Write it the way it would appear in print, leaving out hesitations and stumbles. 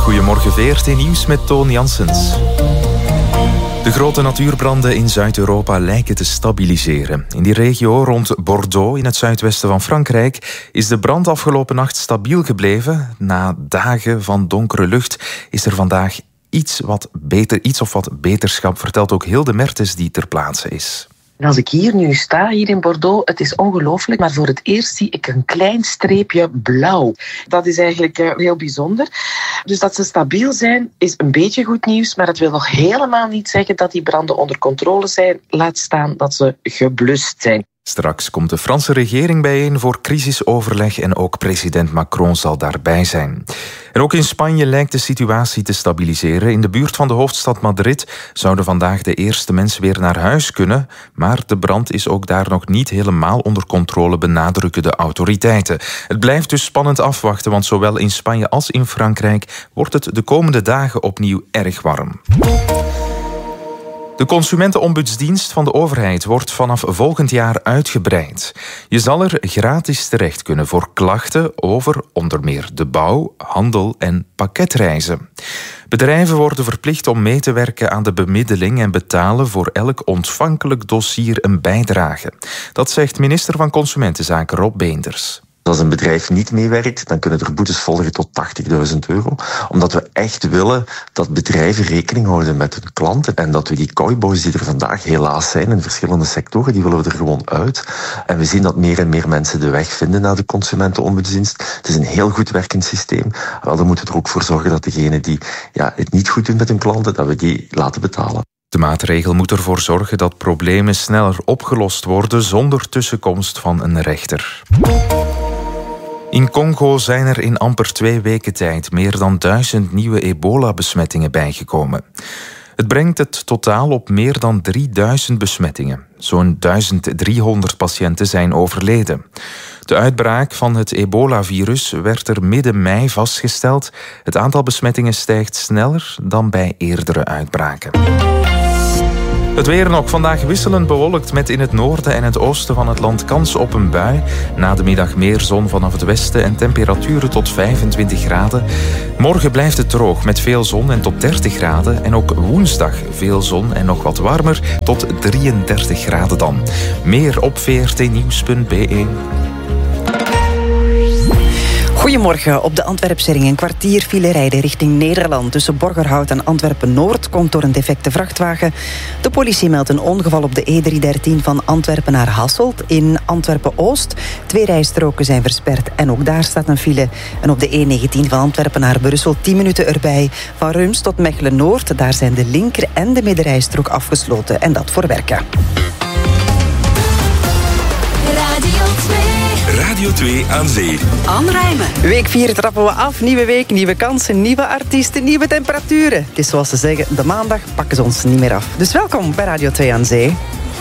Goedemorgen VRT Nieuws met Toon Janssens. De grote natuurbranden in Zuid-Europa lijken te stabiliseren. In die regio rond Bordeaux, in het zuidwesten van Frankrijk, is de brand afgelopen nacht stabiel gebleven. Na dagen van donkere lucht is er vandaag iets of wat beterschap, vertelt ook Hilde Mertens die ter plaatse is. En als ik hier nu sta, hier in Bordeaux, het is ongelooflijk, maar voor het eerst zie ik een klein streepje blauw. Dat is eigenlijk heel bijzonder. Dus dat ze stabiel zijn, is een beetje goed nieuws, maar het wil nog helemaal niet zeggen dat die branden onder controle zijn. Laat staan dat ze geblust zijn. Straks komt de Franse regering bijeen voor crisisoverleg en ook president Macron zal daarbij zijn. En ook in Spanje lijkt de situatie te stabiliseren. In de buurt van de hoofdstad Madrid zouden vandaag de eerste mensen weer naar huis kunnen, maar de brand is ook daar nog niet helemaal onder controle, benadrukken de autoriteiten. Het blijft dus spannend afwachten, want zowel in Spanje als in Frankrijk wordt het de komende dagen opnieuw erg warm. De Consumentenombudsdienst van de overheid wordt vanaf volgend jaar uitgebreid. Je zal er gratis terecht kunnen voor klachten over onder meer de bouw, handel en pakketreizen. Bedrijven worden verplicht om mee te werken aan de bemiddeling en betalen voor elk ontvankelijk dossier een bijdrage. Dat zegt minister van Consumentenzaken Rob Beenders. Als een bedrijf niet meewerkt, dan kunnen er boetes volgen tot €80.000. Omdat we echt willen dat bedrijven rekening houden met hun klanten. En dat we die cowboys die er vandaag helaas zijn in verschillende sectoren, die willen we er gewoon uit. En we zien dat meer en meer mensen de weg vinden naar de Consumentenombudsdienst. Het is een heel goed werkend systeem. Wel, dan moeten we er ook voor zorgen dat degenen die het niet goed doen met hun klanten, dat we die laten betalen. De maatregel moet ervoor zorgen dat problemen sneller opgelost worden zonder tussenkomst van een rechter. In Congo zijn er in amper 2 weken tijd meer dan 1000 nieuwe ebola-besmettingen bijgekomen. Het brengt het totaal op meer dan 3000 besmettingen. Zo'n 1300 patiënten zijn overleden. De uitbraak van het ebola-virus werd er midden mei vastgesteld. Het aantal besmettingen stijgt sneller dan bij eerdere uitbraken. Het weer nog vandaag wisselend bewolkt met in het noorden en het oosten van het land kans op een bui. Na de middag meer zon vanaf het westen en temperaturen tot 25 graden. Morgen blijft het droog met veel zon en tot 30 graden. En ook woensdag veel zon en nog wat warmer tot 33 graden dan. Meer op vrtnieuws.be. Goedemorgen. Op de Antwerpse ring een kwartier file rijden richting Nederland. Tussen Borgerhout en Antwerpen-Noord komt door een defecte vrachtwagen. De politie meldt een ongeval op de E313 van Antwerpen naar Hasselt. In Antwerpen-Oost 2 rijstroken zijn versperd en ook daar staat een file. En op de E19 van Antwerpen naar Brussel 10 minuten erbij. Van Reims tot Mechelen-Noord, daar zijn de linker- en de middenrijstrook afgesloten. En dat voor werken. Radio 2 aan zee. Aanrijmen. Week 4 trappen we af. Nieuwe week, nieuwe kansen, nieuwe artiesten, nieuwe temperaturen. Het is zoals ze zeggen, de maandag pakken ze ons niet meer af. Dus welkom bij Radio 2 aan zee.